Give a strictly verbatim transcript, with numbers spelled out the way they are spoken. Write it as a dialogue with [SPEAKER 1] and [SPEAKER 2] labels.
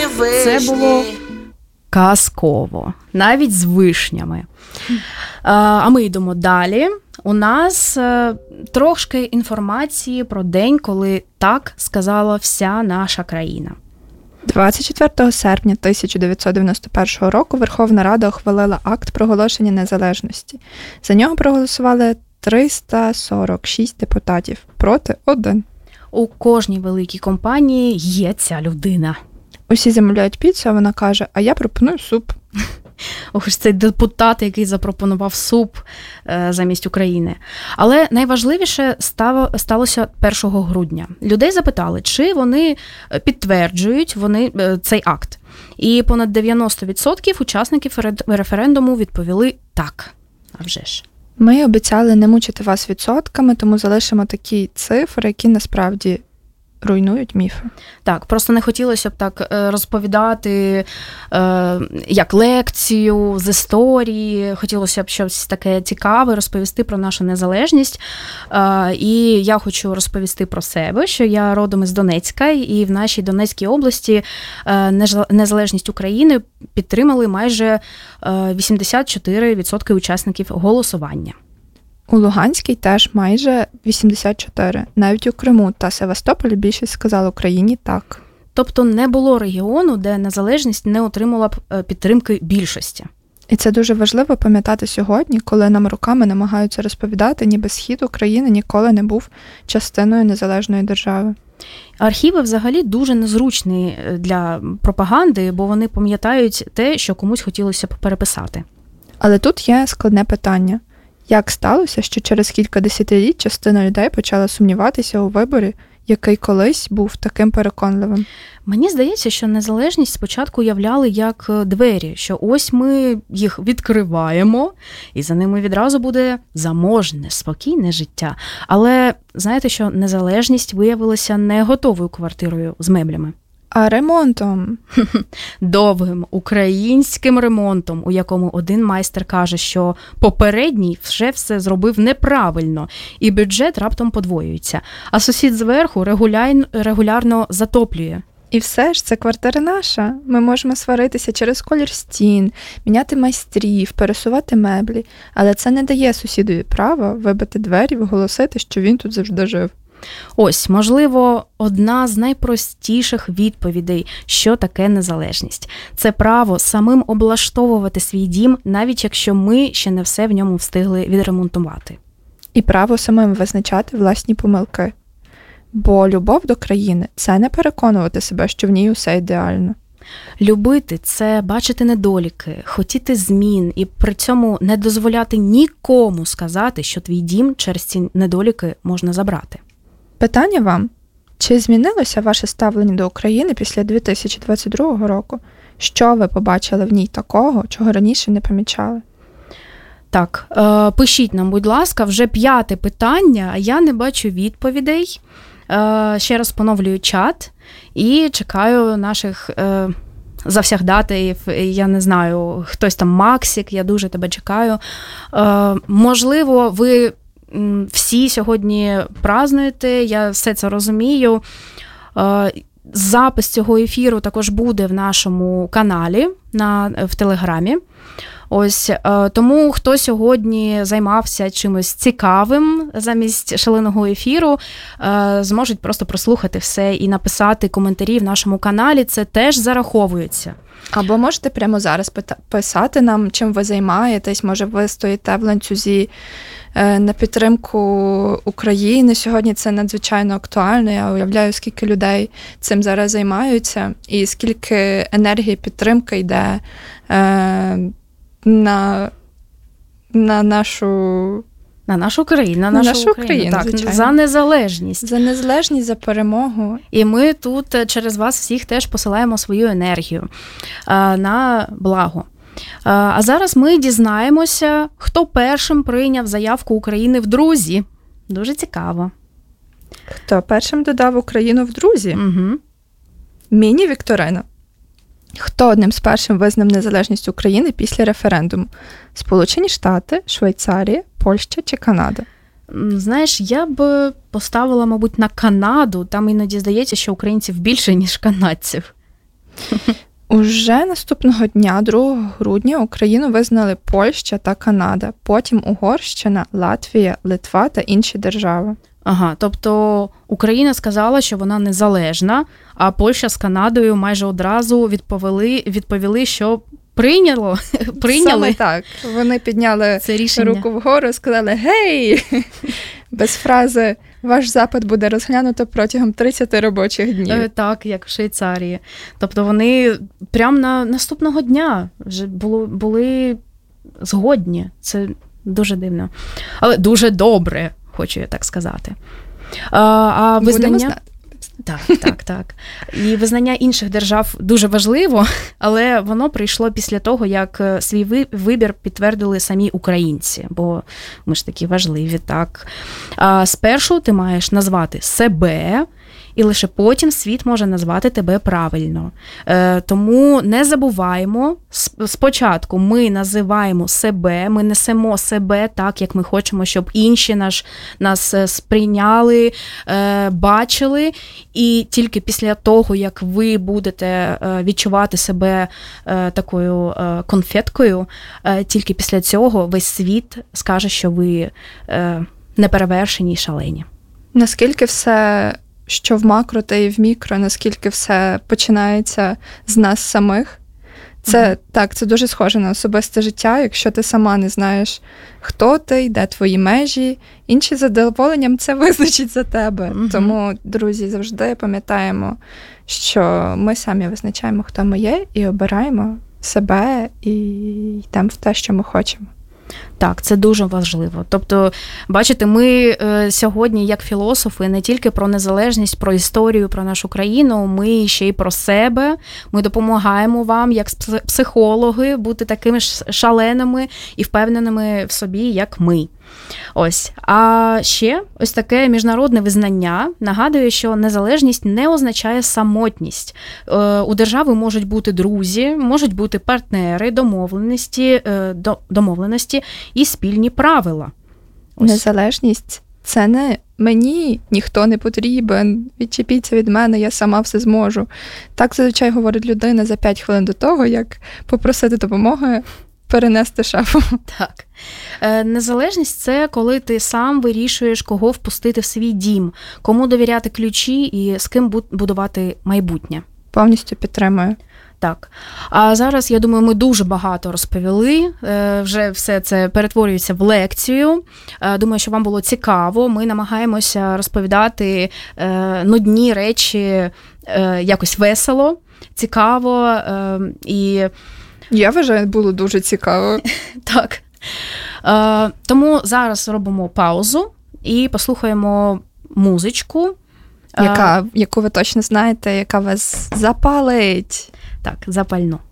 [SPEAKER 1] Це було казково, навіть з вишнями. А ми йдемо далі. У нас трошки інформації про день, коли так сказала вся наша країна.
[SPEAKER 2] двадцять четвертого серпня тисяча дев'ятсот дев'яносто першого року Верховна Рада ухвалила акт проголошення незалежності. За нього проголосували триста сорок шість депутатів, проти один.
[SPEAKER 1] У кожній великій компанії є ця людина.
[SPEAKER 2] Усі замовляють піцу, а вона каже, а я пропоную суп.
[SPEAKER 1] Ох, цей депутат, який запропонував суп е, замість України. Але найважливіше стало, сталося першого грудня. Людей запитали, чи вони підтверджують вони е, цей акт. І понад дев'яносто відсотків учасників референдуму відповіли так. А вже ж.
[SPEAKER 2] Ми обіцяли не мучити вас відсотками, тому залишимо такі цифри, які насправді руйнують міфи.
[SPEAKER 1] Так, просто не хотілося б так розповідати е, як лекцію з історії. Хотілося б щось таке цікаве розповісти про нашу незалежність. Е, і я хочу розповісти про себе, що я родом із Донецька, і в нашій Донецькій області е, незалежність України підтримали майже е, вісімдесят чотири відсотки учасників голосування.
[SPEAKER 2] У Луганській теж майже вісімдесят чотири. Навіть у Криму та Севастополі більшість сказала Україні так.
[SPEAKER 1] Тобто не було регіону, де незалежність не отримала б підтримки більшості.
[SPEAKER 2] І це дуже важливо пам'ятати сьогодні, коли нам роками намагаються розповідати, ніби Схід України ніколи не був частиною незалежної держави.
[SPEAKER 1] Архіви взагалі дуже незручні для пропаганди, бо вони пам'ятають те, що комусь хотілося б переписати.
[SPEAKER 2] Але тут є складне питання. Як сталося, що через кілька десятиліть частина людей почала сумніватися у виборі, який колись був таким переконливим?
[SPEAKER 1] Мені здається, що незалежність спочатку уявляли як двері, що ось ми їх відкриваємо, і за ними відразу буде заможне, спокійне життя. Але знаєте, що незалежність виявилася не готовою квартирою з меблями.
[SPEAKER 2] А ремонтом?
[SPEAKER 1] Довгим українським ремонтом, у якому один майстер каже, що попередній вже все зробив неправильно, і бюджет раптом подвоюється, а сусід зверху регуляр... регулярно затоплює.
[SPEAKER 2] І все ж, це квартира наша. Ми можемо сваритися через колір стін, міняти майстрів, пересувати меблі, але це не дає сусідові права вибити двері і оголосити, що він тут завжди жив.
[SPEAKER 1] Ось, можливо, одна з найпростіших відповідей, що таке незалежність. Це право самим облаштовувати свій дім, навіть якщо ми ще не все в ньому встигли відремонтувати.
[SPEAKER 2] І право самим визначати власні помилки. Бо любов до країни – це не переконувати себе, що в ній усе ідеально.
[SPEAKER 1] Любити – це бачити недоліки, хотіти змін і при цьому не дозволяти нікому сказати, що твій дім через ці недоліки можна забрати.
[SPEAKER 2] Питання вам. Чи змінилося ваше ставлення до України після дві тисячі двадцять другого року? Що ви побачили в ній такого, чого раніше не помічали?
[SPEAKER 1] Так, е, пишіть нам, будь ласка, вже п'яте питання, а я не бачу відповідей. Е, ще раз поновлюю чат і чекаю наших е, завсягдатаїв. Я не знаю, хтось там Максик, я дуже тебе чекаю. Е, можливо, ви всі сьогодні празднуєте, я все це розумію. Запис цього ефіру також буде в нашому каналі на, в Телеграмі. Ось, тому хто сьогодні займався чимось цікавим замість шаленого ефіру, зможуть просто прослухати все і написати коментарі в нашому каналі, це теж зараховується.
[SPEAKER 2] Або можете прямо зараз писати нам, чим ви займаєтесь, може ви стоїте в ланцюзі на підтримку України. Сьогодні це надзвичайно актуально. Я уявляю, скільки людей цим зараз займаються і скільки енергії підтримки йде е, на, на нашу...
[SPEAKER 1] На нашу країну, на нашу,
[SPEAKER 2] нашу
[SPEAKER 1] Україну,
[SPEAKER 2] Україну
[SPEAKER 1] так, за незалежність.
[SPEAKER 2] За незалежність, за перемогу.
[SPEAKER 1] І ми тут через вас всіх теж посилаємо свою енергію а, на благо. А, а зараз ми дізнаємося, хто першим прийняв заявку України в друзі. Дуже цікаво.
[SPEAKER 2] Хто першим додав Україну в друзі?
[SPEAKER 1] Угу.
[SPEAKER 2] Міні-вікторина. Хто одним з першим визнав незалежність України після референдуму? Сполучені Штати, Швейцарія, Польща чи Канада?
[SPEAKER 1] Знаєш, я б поставила, мабуть, на Канаду. Там іноді здається, що українців більше, ніж канадців.
[SPEAKER 2] Уже наступного дня, другого грудня, Україну визнали Польща та Канада, потім Угорщина, Латвія, Литва та інші держави.
[SPEAKER 1] Ага, тобто Україна сказала, що вона незалежна, а Польща з Канадою майже одразу відповіли, відповіли що прийняло, прийняли.
[SPEAKER 2] Саме так. Вони підняли
[SPEAKER 1] це рішення.
[SPEAKER 2] Руку вгору і сказали «Гей!» без фрази «Ваш запит буде розглянуто протягом тридцять робочих днів».
[SPEAKER 1] Так, як в Швейцарії. Тобто вони прямо на наступного дня вже були, були згодні. Це дуже дивно. Але дуже добре, хочу я так сказати. А, а визнання...
[SPEAKER 2] Будемо знати.
[SPEAKER 1] Так, так, так. І визнання інших держав дуже важливо, але воно прийшло після того, як свій вибір підтвердили самі українці, бо ми ж такі важливі, так. А спершу ти маєш назвати себе, і лише потім світ може назвати тебе правильно. Е, тому не забуваємо, спочатку ми називаємо себе, ми несемо себе так, як ми хочемо, щоб інші наш, нас сприйняли, е, бачили, і тільки після того, як ви будете е, відчувати себе е, такою е, конфеткою, е, тільки після цього весь світ скаже, що ви е, неперевершені й шалені.
[SPEAKER 2] Наскільки все... що в макро та і в мікро, наскільки все починається з нас самих. Це, mm-hmm. так, це дуже схоже на особисте життя, якщо ти сама не знаєш, хто ти, де твої межі, інші з задоволенням це визначить за тебе. Mm-hmm. Тому, друзі, завжди пам'ятаємо, що ми самі визначаємо, хто ми є, і обираємо себе, і йдемо в те, що ми хочемо.
[SPEAKER 1] Так, це дуже важливо. Тобто, бачите, ми е, сьогодні, як філософи, не тільки про незалежність, про історію, про нашу країну, ми ще й про себе. Ми допомагаємо вам, як психологи, бути такими ж шаленими і впевненими в собі, як ми. Ось. А ще ось таке міжнародне визнання нагадує, що незалежність не означає самотність. У держави можуть бути друзі, можуть бути партнери, домовленості, домовленості і спільні правила.
[SPEAKER 2] Ось. Незалежність – це не мені ніхто не потрібен, відчепіться від мене, я сама все зможу. Так зазвичай говорить людина за п'ять хвилин до того, як попросити допомоги перенести шафу.
[SPEAKER 1] Так. Незалежність – це коли ти сам вирішуєш, кого впустити в свій дім, кому довіряти ключі і з ким будувати майбутнє.
[SPEAKER 2] Повністю підтримую.
[SPEAKER 1] Так. А зараз, я думаю, ми дуже багато розповіли. Вже все це перетворюється в лекцію. Думаю, що вам було цікаво. Ми намагаємося розповідати нудні речі якось весело, цікаво і...
[SPEAKER 2] Я вважаю, було дуже цікаво.
[SPEAKER 1] Так. Е, тому зараз робимо паузу і послухаємо музичку.
[SPEAKER 2] Яка, яку ви точно знаєте, яка вас запалить.
[SPEAKER 1] Так, запально.